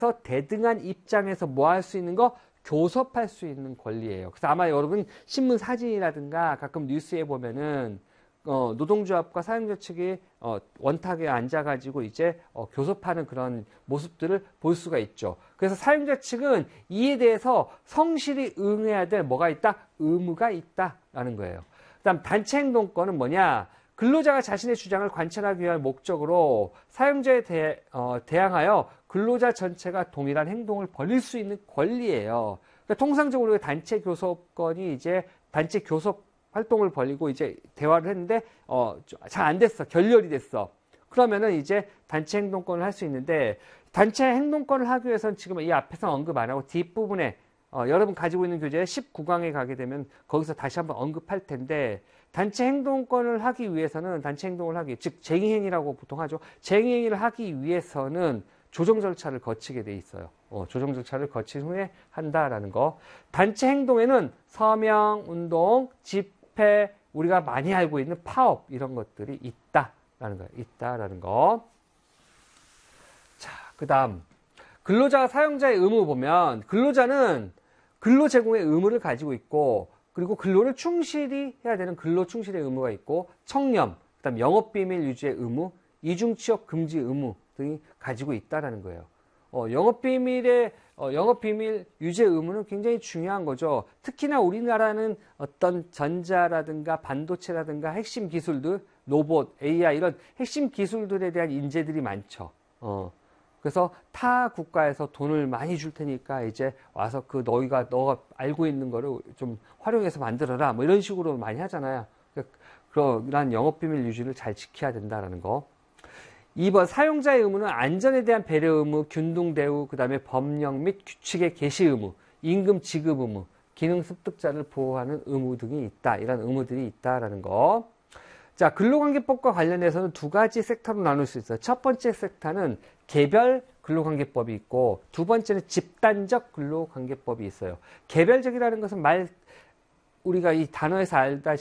대등한 입장에서 뭐 할 수 있는 거? 교섭할 수 있는 권리예요. 그래서 아마 여러분 신문 사진이라든가 가끔 뉴스에 보면은 노동조합과 사용자 측이 원탁에 앉아가지고 이제 교섭하는 그런 모습들을 볼 수가 있죠. 그래서 사용자 측은 이에 대해서 성실히 응해야 될 뭐가 있다? 의무가 있다라는 거예요. 그다음 단체 행동권은 뭐냐? 근로자가 자신의 주장을 관철하기 위한 목적으로 사용자에 대항하여 근로자 전체가 동일한 행동을 벌일 수 있는 권리예요. 그러니까 통상적으로 단체 교섭권이 이제 단체 교섭 활동을 벌이고 이제 대화를 했는데 잘 안 됐어. 결렬이 됐어. 그러면은 이제 단체 행동권을 할 수 있는데 단체 행동권을 하기 위해서는 지금 이 앞에서 언급 안 하고 뒷부분에 여러분 가지고 있는 교재 19강에 가게 되면 거기서 다시 한번 언급할 텐데 단체 행동권을 하기 위해서는 즉 쟁의행위라고 보통 하죠. 쟁의행위를 하기 위해서는 조정 절차를 거치게 돼 있어요. 조정 절차를 거친 후에 한다라는 거. 단체 행동에는 서명, 운동, 집회, 우리가 많이 알고 있는 파업 이런 것들이 있다라는 거예요. 있다라는 거. 자, 그다음 근로자와 사용자의 의무 보면 근로자는 근로 제공의 의무를 가지고 있고 그리고 근로를 충실히 해야 되는 근로 충실의 의무가 있고 청렴, 그다음 영업비밀 유지의 의무, 이중취업 금지 의무 등이 가지고 있다라는 거예요. 영업비밀 유지의 의무는 굉장히 중요한 거죠. 특히나 우리나라는 어떤 전자라든가 반도체라든가 핵심 기술들, 로봇, AI 이런 핵심 기술들에 대한 인재들이 많죠. 그래서 타 국가에서 돈을 많이 줄 테니까 이제 와서 너가 알고 있는 거를 좀 활용해서 만들어라. 뭐 이런 식으로 많이 하잖아요. 그런 영업비밀 유지를 잘 지켜야 된다는 거. 2번 사용자의 의무는 안전에 대한 배려 의무, 균등 대우, 그 다음에 법령 및 규칙의 개시 의무, 임금 지급 의무, 기능 습득자를 보호하는 의무 등이 있다. 이런 의무들이 있다라는 거. 자, 근로관계법과 관련해서는 두 가지 섹터로 나눌 수 있어요. 첫 번째 섹터는 개별 근로관계법이 있고 두 번째는 집단적 근로관계법이 있어요. 개별적이라는 것은 우리가 이 단어에서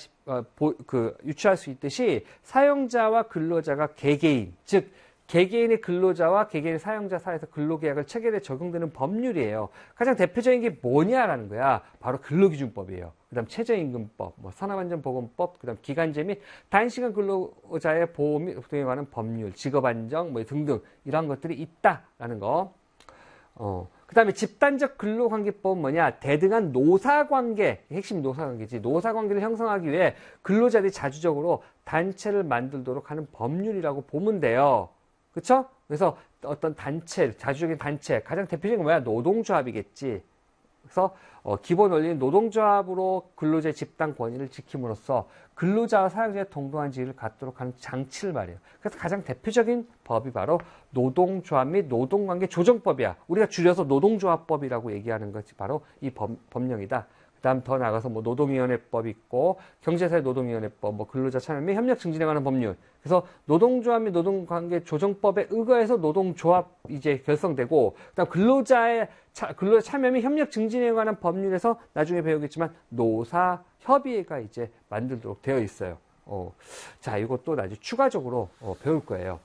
유추할 수 있듯이 사용자와 근로자가 개개인, 즉 개개인의 근로자와 개개인의 사용자 사이에서 근로계약을 체결해 적용되는 법률이에요. 가장 대표적인 게 뭐냐라는 거야. 바로 근로기준법이에요. 그 다음 최저임금법, 산업안전보건법, 그 다음 기간제 및 단시간 근로자의 보호 및 등에 관한 법률, 직업안정 등등 이러한 것들이 있다라는 거. 그 다음에 집단적 근로관계법은 뭐냐? 대등한 노사관계, 핵심 노사관계지. 노사관계를 형성하기 위해 근로자들이 자주적으로 단체를 만들도록 하는 법률이라고 보면 돼요. 그쵸? 그래서 어떤 단체, 자주적인 단체, 가장 대표적인 건 뭐야? 노동조합이겠지. 그래서 기본 원리는 노동조합으로 근로자의 집단 권익을 지킴으로써 근로자와 사용자의 동등한 지위를 갖도록 하는 장치를 말해요. 그래서 가장 대표적인 법이 바로 노동조합 및 노동관계 조정법이야. 우리가 줄여서 노동조합법이라고 얘기하는 것이 바로 이 법령이다. 그 다음 더 나가서 노동위원회법이 있고 경제사회 노동위원회법, 근로자 참여 및 협력 증진에 관한 법률. 그래서 노동조합 및 노동관계 조정법에 의거해서 노동조합 이제 결성되고 그다음 근로자 참여 및 협력 증진에 관한 법률에서 나중에 배우겠지만 노사협의회가 이제 만들도록 되어 있어요. 자, 이것도 나중에 추가적으로 배울 거예요.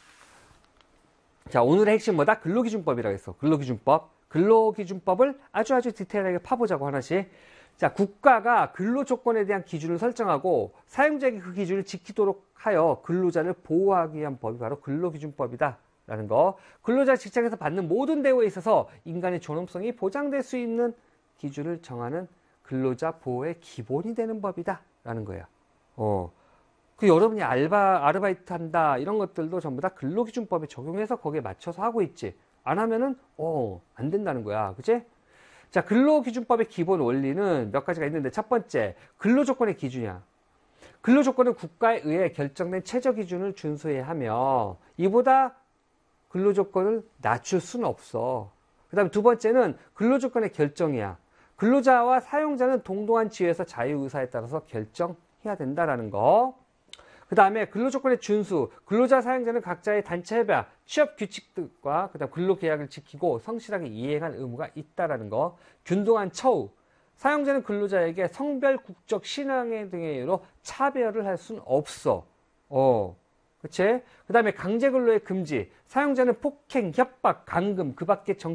자, 오늘의 핵심 뭐다? 근로기준법이라고 했어. 근로기준법을 아주 디테일하게 파보자고 하나씩. 자, 국가가 근로조건에 대한 기준을 설정하고 사용자에게 그 기준을 지키도록 하여 근로자를 보호하기 위한 법이 바로 근로기준법이다 라는 거. 근로자 직장에서 받는 모든 대우에 있어서 인간의 존엄성이 보장될 수 있는 기준을 정하는 근로자 보호의 기본이 되는 법이다 라는 거예요. 여러분이 아르바이트 한다 이런 것들도 전부 다 근로기준법에 적용해서 거기에 맞춰서 하고 있지. 안 하면은 안 된다는 거야. 그치? 자, 근로기준법의 기본 원리는 몇 가지가 있는데 첫 번째, 근로조건의 기준이야. 근로조건은 국가에 의해 결정된 최저기준을 준수해야 하며 이보다 근로조건을 낮출 수는 없어. 그 다음에 두 번째는 근로조건의 결정이야. 근로자와 사용자는 동등한 지위에서 자유의사에 따라서 결정해야 된다라는 거. 그 다음에 근로조건의 준수, 근로자 사용자는 각자의 단체 협약, 취업 규칙과 그다음 근로계약을 지키고 성실하게 이행할 의무가 있다라는 거. 균등한 처우, 사용자는 근로자에게 성별, 국적, 신앙 등의 이유로 차별을 할 수는 없어. 그 그치? 그 다음에 강제근로의 금지. 사용자는 폭행, 협박, 감금, 그 밖에